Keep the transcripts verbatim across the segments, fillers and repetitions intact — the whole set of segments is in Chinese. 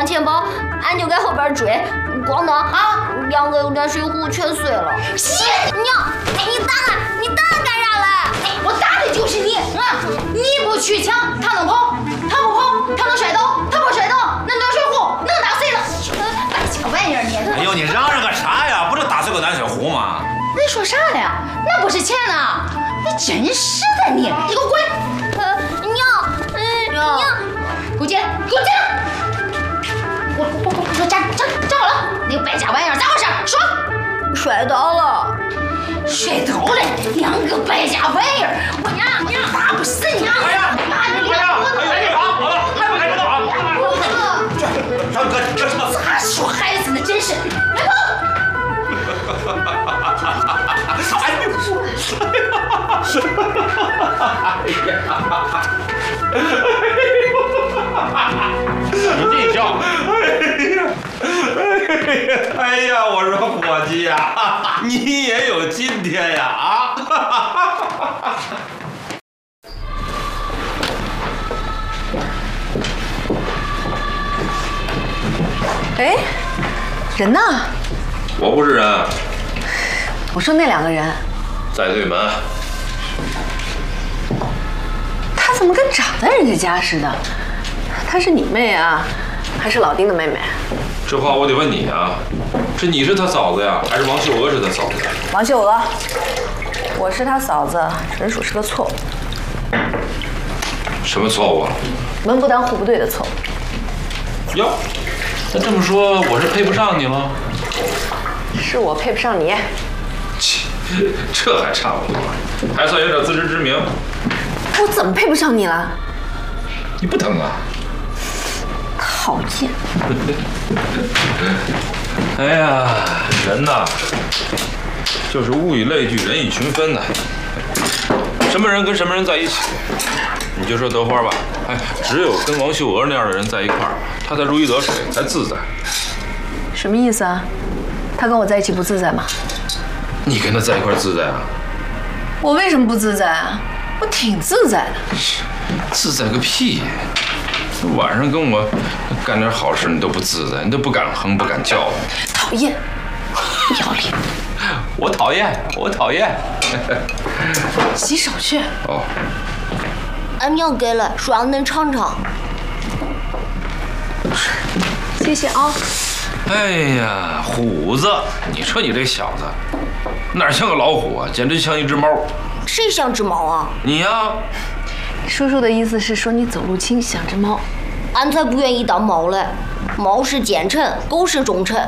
往前跑，俺就在后边追，咣当啊，两个暖水壶全碎了。娘，哎，你打俺，你打俺干啥嘞？ 哎，我打的就是你啊！你不去抢，他能跑，他不跑，他能摔倒，他不摔倒，那暖水壶能打碎了。打啥玩意儿你？ 哎呦，你嚷嚷个啥呀？不是打碎个暖水壶吗？ 你说啥呀？那不是钱呐！你真是的你，你给我滚！ 呃，娘，嗯，娘， 给我进，给我进！我我我我站站站好了！那个败家玩意儿咋回事？说。 摔倒了。 摔倒了，两个败家玩意儿！我娘娘打不死你！ 哎呀， 打你哎呀，哎呀，好了，还不开始打？张哥，这是咋说孩子呢？真是，来跑！ 哎呦，你这叫，哎呀，我说伙计呀，你也有今天呀啊！ 哎，人呢？ 我不是人， 我说那两个人， 在对门。 她怎么跟长在人家家似的？她是你妹啊，还是老丁的妹妹？ 这话我得问你啊，是你是他嫂子呀，还是王秀娥是他嫂子？ 王秀娥，我是她嫂子，纯属是个错误。 什么错误啊？ 门不当户不对的错误。 哟，那这么说我是配不上你了？ 是我配不上你。 切，这还差不多，还算有点自知之明。 我怎么配不上你了？ 你不疼啊？ 讨厌！ 哎呀，人呐，就是物以类聚，人以群分呐。什么人跟什么人在一起？你就说德花吧，哎，只有跟王秀娥那样的人在一块儿，她才如鱼得水，才自在。 什么意思啊？他跟我在一起不自在吗？ 你跟她在一块儿自在啊？ 我为什么不自在啊？我挺自在的。 自在个屁！晚上跟我干点好事，你都不自在，你都不敢哼，不敢叫。 讨厌，不要脸！ 我讨厌，我讨厌。 洗手去。 哦。 俺娘给了，说让恁尝尝。 谢谢啊。 哎呀，虎子，你说你这小子，哪像个老虎啊，简直像一只猫。 谁像只猫啊？ 你呀。 叔叔的意思是说你走路轻，像只猫。 俺才不愿意当猫嘞，猫是奸臣，狗是忠臣。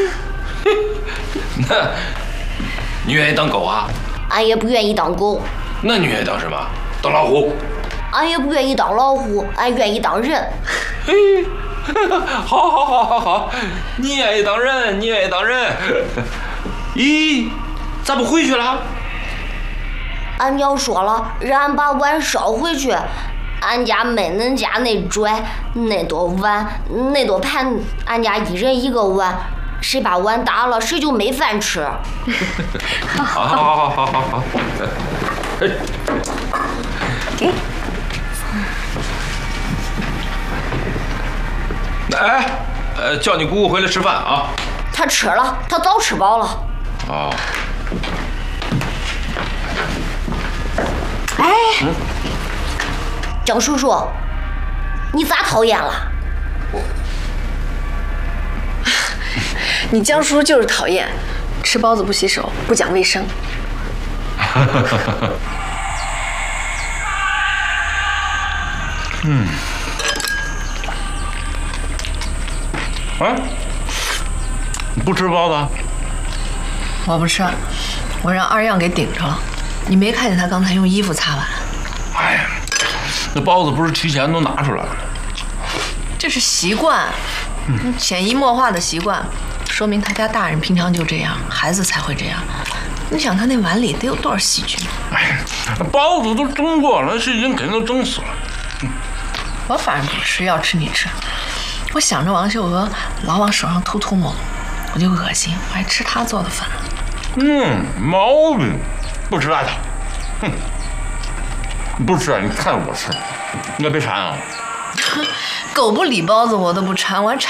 那，你愿意当狗啊？ 俺也不愿意当狗。 那你愿意当什么？当老虎？ 俺也不愿意当老虎，俺愿意当人。 嘿，好，好，好，好，好，你愿意当人，你愿意当人。咦，咋不回去了？ 俺娘说了，让俺把碗烧回去。俺家没恁家那拽，那多碗，那多盘，俺家一人一个碗，谁把碗打了，谁就没饭吃。 好，好，好，好，好，好。哎， 给。 哎，呃，叫你姑姑回来吃饭啊。 她吃了，她早吃饱了。 哦。 哎， 嗯， 张叔叔，你咋讨厌了？ 你江叔就是讨厌，吃包子不洗手，不讲卫生。 嗯。啊？你不吃包子？ 我不吃，我让二样给顶着了。你没看见他刚才用衣服擦碗？ 哎呀，那包子不是提前都拿出来了？ 这是习惯，嗯，潜移默化的习惯，说明他家大人平常就这样，孩子才会这样。你想他那碗里得有多少细菌？ 哎，包子都蒸过了，细菌肯定都蒸死了。嗯， 我反正不吃，要吃你吃。我想着王秀娥老往手上偷偷摸摸，我就恶心，我还吃她做的饭。 嗯，毛病，不吃辣条。哼，不吃啊？你看我吃，你可别馋啊。 狗不理包子我都不馋，我还馋。